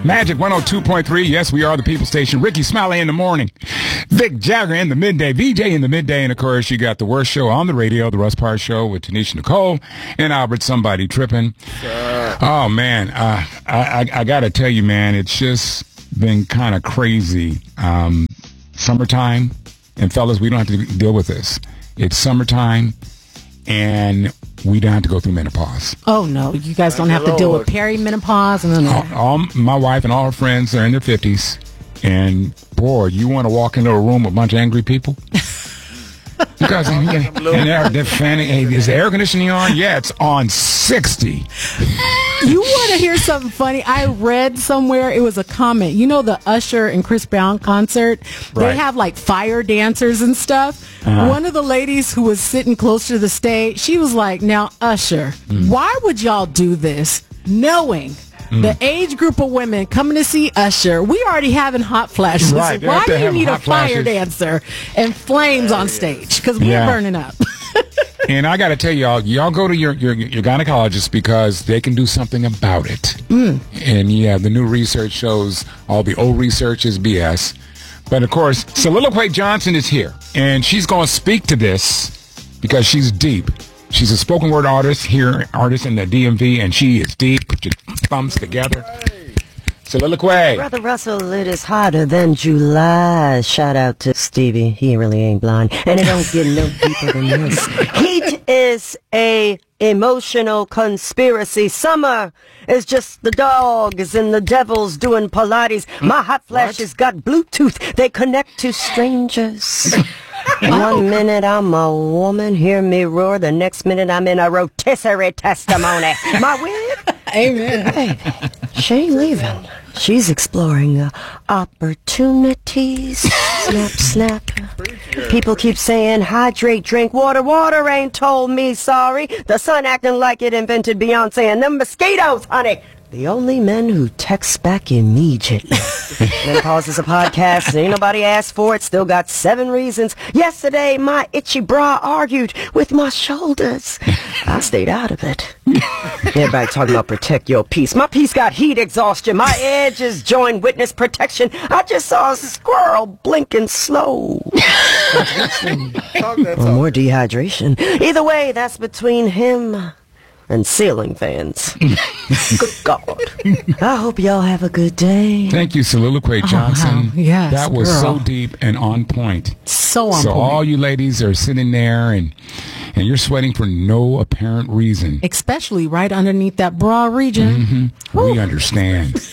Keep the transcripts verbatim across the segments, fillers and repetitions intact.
Magic one oh two point three. Yes, we are the People Station. Ricky Smiley in the morning. Vic Jagger in the midday. V J in the midday. And, of course, you got the worst show on the radio, the Russ Parr Show with Tanisha Nicole and Albert Somebody Tripping. Sure. Oh, man. Uh, I, I, I got to tell you, man, it's just been kind of crazy. Um, summertime. And, fellas, we don't have to deal with this. It's summertime, and we don't have to go through menopause. Oh, no. You guys don't have to deal with perimenopause. And all, all, my wife and all her friends are in their fifties. And, boy, you want to walk into a room with a bunch of angry people? Because and they're, they're fanning, hey, is the air conditioning on? Yeah, it's on sixty. You want to hear something funny? I read somewhere, it was a comment. You know the Usher and Chris Brown concert? They Right. have like fire dancers and stuff. Uh-huh. One of the ladies who was sitting close to the stage, she was like, now, Usher, Mm. why would y'all do this knowing the age group of women coming to see Usher? We already having hot flashes. Right, they Why have to do you have need a hot fire flashes. dancer and flames on stage? Because we're Yeah. burning up. And I got to tell y'all, y'all go to your, your your gynecologist because they can do something about it. Mm. And yeah, the new research shows all the old research is B S. But of course, Soliloquy Johnson is here, and she's going to speak to this because she's deep. She's a spoken word artist here, artist in the D M V, and she is deep. Put your thumbs together. Soliloquy. Brother Russell, it is hotter than July. Shout out to Stevie. He really ain't blind. And it don't get no deeper than this. Heat is a emotional conspiracy. Summer is just the dogs and the devils doing Pilates. My hot flashes got Bluetooth. They connect to strangers. One minute I'm a woman, hear me roar. The next minute I'm in a rotisserie testimony. My wig? Amen. Baby, she ain't leaving. She's exploring uh, opportunities. Snap, snap. People keep saying, hydrate, drink water. Water ain't told me sorry. The sun acting like it invented Beyonce and them mosquitoes, honey. The only men who text back immediately. Menopause is a podcast. Ain't nobody asked for it. Still got seven reasons. Yesterday, my itchy bra argued with my shoulders. I stayed out of it. Everybody talking about protect your peace. My peace got heat exhaustion. My edges join witness protection. I just saw a squirrel blinking slow. Or more dehydration. Either way, that's between him and ceiling fans. Good God. I hope y'all have a good day. Thank you, Soliloquy Johnson. wow. Yes, that was girl. so deep and on point. So on So point. all you ladies are sitting there and and you're sweating for no apparent reason. Especially right underneath that bra region. Mm-hmm. We understand.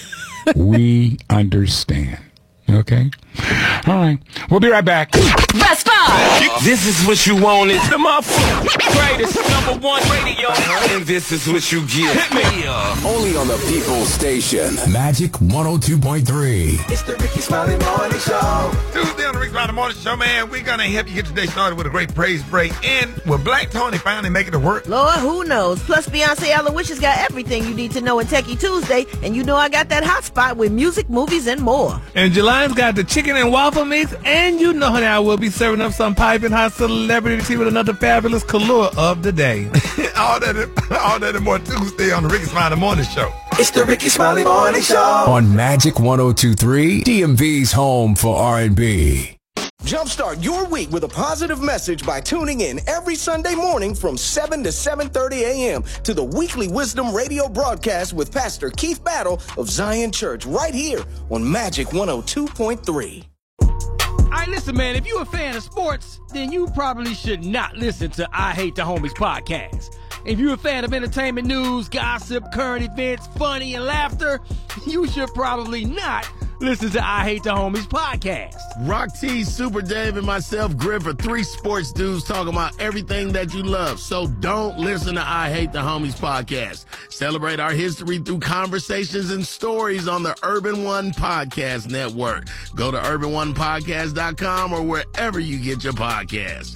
We understand. Okay? All right. We'll be right back. Best five. This is what you wanted. The motherfucking greatest number one radio. And this is what you get. Hit me up. Only on the People Station. Magic one oh two point three. It's the Ricky Smiley Morning Show. Tuesday on the Ricky Smiley Morning Show, man. We're going to help you get your day started with a great praise break. And will Black Tony finally make it to work? Lord, who knows? Plus, Beyonce Aloysius got everything you need to know in Techie Tuesday. And you know I got that hot spot with music, movies, and more. And Jeline's got the chicken and waffle mix, and you know that I will be serving up some piping hot celebrity tea with another fabulous color of the day. all that and, all that and more Tuesday on the Ricky Smiley Morning Show. It's the Ricky Smiley Morning Show. On Magic one oh two point three, D M V's home for R and B. Jumpstart your week with a positive message by tuning in every Sunday morning from seven to seven thirty a.m. to the weekly Wisdom Radio broadcast with Pastor Keith Battle of Zion Church right here on Magic one oh two point three. All right, listen, man, if you're a fan of sports, then you probably should not listen to I Hate the Homies podcast. If you're a fan of entertainment news, gossip, current events, funny, and laughter, you should probably not listen to I Hate the Homies podcast. Rock T, Super Dave, and myself, Griff, are three sports dudes talking about everything that you love. So don't listen to I Hate the Homies podcast. Celebrate our history through conversations and stories on the Urban One Podcast Network. Go to urban one podcast dot com or wherever you get your podcasts.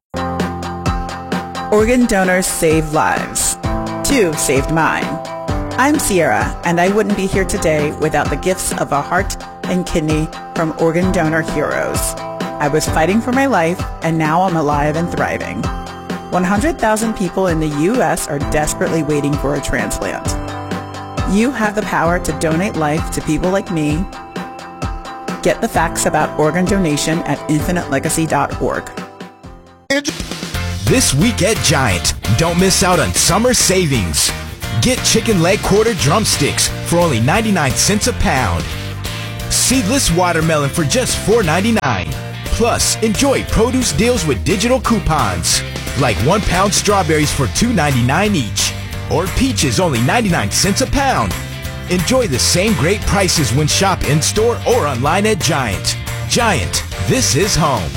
Organ donors save lives. Two saved mine. I'm Sierra, and I wouldn't be here today without the gifts of a heart and kidney from Organ Donor Heroes. I was fighting for my life, and now I'm alive and thriving. one hundred thousand people in the U S are desperately waiting for a transplant. You have the power to donate life to people like me. Get the facts about organ donation at infinite legacy dot org. This week at Giant, don't miss out on summer savings. Get chicken leg quarter drumsticks for only ninety-nine cents a pound. Seedless watermelon for just four ninety-nine. Plus, enjoy produce deals with digital coupons, like one pound strawberries for two ninety-nine each, or peaches only ninety-nine cents a pound. Enjoy the same great prices when shop in-store or online at Giant. Giant, this is home.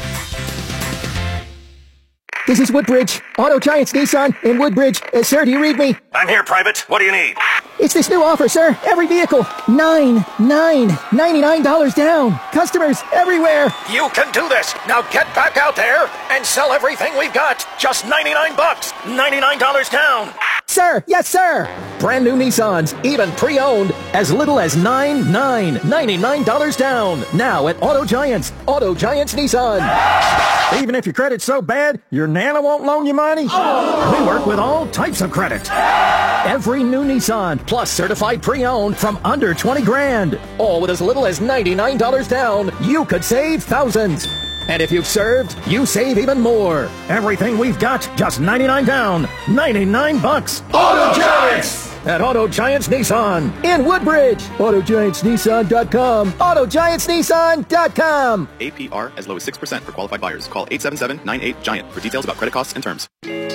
This is Woodbridge, Auto Giants Nissan in Woodbridge. Uh, sir, do you read me? I'm here, Private. What do you need? It's this new offer, sir. Every vehicle, nine, nine, ninety-nine dollars down. Customers everywhere. You can do this. Now get back out there and sell everything we've got. Just ninety-nine bucks. ninety-nine dollars down. Sir, yes, sir. Brand new Nissans, even pre-owned, as little as nine, nine, ninety-nine dollars down. Now at Auto Giants, Auto Giants Nissan. Even if your credit's so bad, your Nana won't loan you money. Oh. We work with all types of credit. Every new Nissan, plus certified pre-owned from under twenty grand. All with as little as ninety-nine dollars down. You could save thousands. And if you've served, you save even more. Everything we've got, just ninety-nine down. ninety-nine bucks. Auto Giants! At Auto Giants Nissan in Woodbridge. Auto Giants Nissan dot com. Auto Giants Nissan dot com. A P R as low as six percent for qualified buyers. Call eight seven seven, nine eight, GIANT for details about credit costs and terms.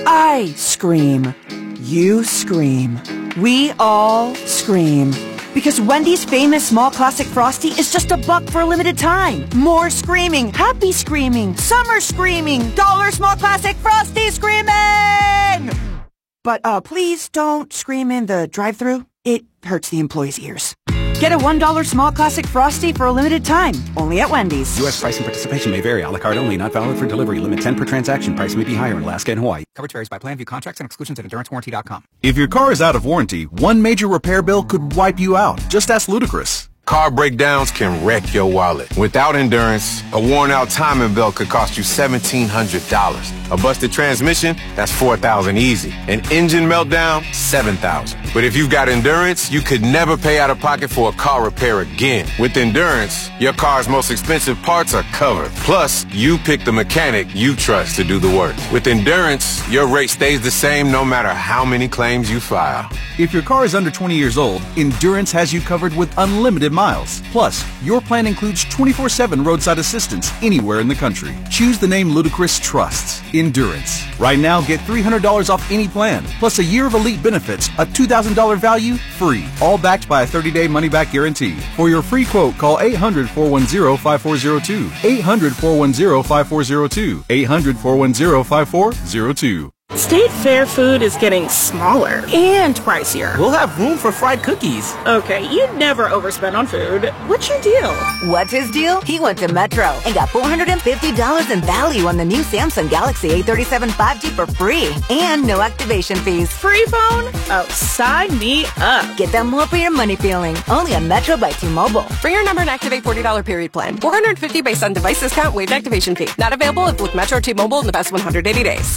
I scream. You scream. We all scream. Because Wendy's famous small classic Frosty is just a buck for a limited time. More screaming, happy screaming, summer screaming, dollar small classic Frosty screaming! But uh, please don't scream in the drive-thru. It hurts the employees' ears. Get a one dollar small classic Frosty for a limited time. Only at Wendy's. U S price and participation may vary. A la carte only. Not valid for delivery. Limit ten per transaction. Price may be higher in Alaska and Hawaii. Coverage varies by plan. View contracts and exclusions at endurance warranty dot com. If your car is out of warranty, one major repair bill could wipe you out. Just ask Ludacris. Car breakdowns can wreck your wallet. Without Endurance, a worn-out timing belt could cost you seventeen hundred dollars. A busted transmission, that's four thousand dollars easy. An engine meltdown, seven thousand dollars. But if you've got Endurance, you could never pay out of pocket for a car repair again. With Endurance, your car's most expensive parts are covered. Plus, you pick the mechanic you trust to do the work. With Endurance, your rate stays the same no matter how many claims you file. If your car is under twenty years old, Endurance has you covered with unlimited miles. Plus, your plan includes twenty-four seven roadside assistance anywhere in the country. Choose the name Ludacris trusts, Endurance. Right now, get three hundred dollars off any plan, plus a year of elite benefits, a two thousand dollars value, free. All backed by a thirty day money-back guarantee. For your free quote, call eight hundred, four one zero, five four zero two. eight hundred, four one zero, five four zero two. eight hundred, four one zero, five four zero two. State Fair food is getting smaller and pricier. We'll have room for fried cookies. Okay, you never overspend on food. What's your deal? What's his deal? He went to Metro and got four hundred fifty dollars in value on the new Samsung Galaxy A thirty-seven five G for free and no activation fees. Free phone? Oh, sign me up. Get that more for your money feeling. Only on Metro by T-Mobile. For your number and activate forty dollars period plan. four hundred fifty dollars based on device discount, waived activation fee. Not available if with Metro T-Mobile in the past one hundred eighty days.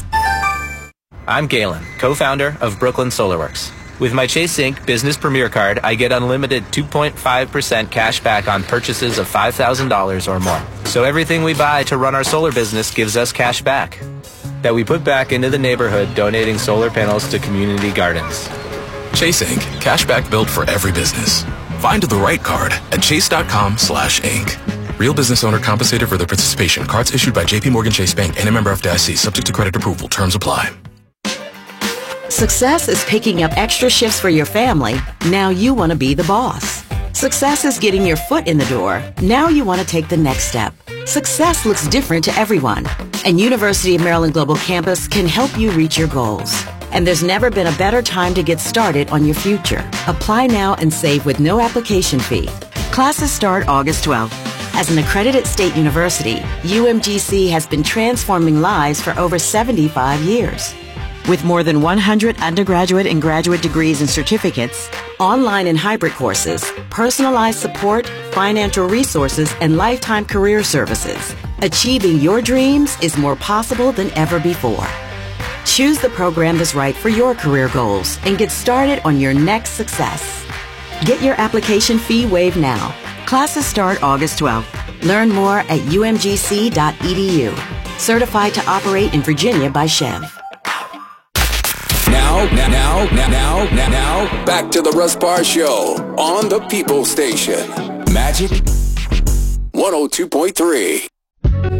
I'm Galen, co-founder of Brooklyn SolarWorks. With my Chase Inc Business Premier Card, I get unlimited two point five percent cash back on purchases of five thousand dollars or more. So everything we buy to run our solar business gives us cash back that we put back into the neighborhood, donating solar panels to community gardens. Chase Inc Cashback built for every business. Find the right card at chase.com slash Inc. Real business owner compensated for their participation. Cards issued by J P Morgan Chase Bank and a member of F D I C. Subject to credit approval. Terms apply. Success is picking up extra shifts for your family. Now you want to be the boss. Success is getting your foot in the door. Now you want to take the next step. Success looks different to everyone, and University of Maryland Global Campus can help you reach your goals. And there's never been a better time to get started on your future. Apply now and save with no application fee. Classes start August twelfth. As an accredited state university, U M G C has been transforming lives for over seventy-five years. With more than one hundred undergraduate and graduate degrees and certificates, online and hybrid courses, personalized support, financial resources, and lifetime career services, achieving your dreams is more possible than ever before. Choose the program that's right for your career goals and get started on your next success. Get your application fee waived now. Classes start August twelfth. Learn more at u m g c dot e d u. Certified to operate in Virginia by Chev. Now, now, now, now, now, now, now, back to the Russ Parr Show on the People Station. Magic one oh two point three.